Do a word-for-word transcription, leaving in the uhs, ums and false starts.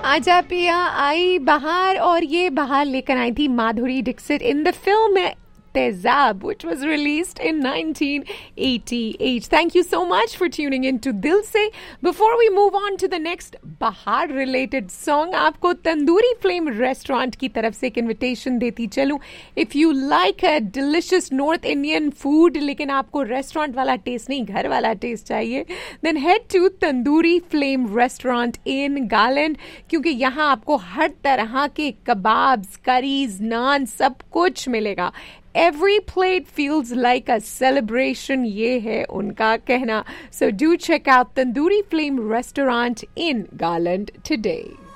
आजा पिया आई बहार और ये बहार लेकर आई थी Madhuri Dixit in the film Tezab, which was released in nineteen eighty-eight. Thank you so much for tuning in to Dil Se. Before we move on to the next Bahar related song, आपको tandoori flame restaurant की तरफ से एक invitation देती चलूं. If you like a delicious North Indian food लेकिन आपको restaurant वाला टेस्ट नहीं घर वाला टेस्ट चाहिए, then head to tandoori flame restaurant in Garland, क्योंकि यहाँ आपको हर तरह के कबाब्स, करीज, नान सब कुछ मिलेगा. Every plate feels like a celebration, ये है उनका कहना. So do check out Tandoori Flame Restaurant in Garland today.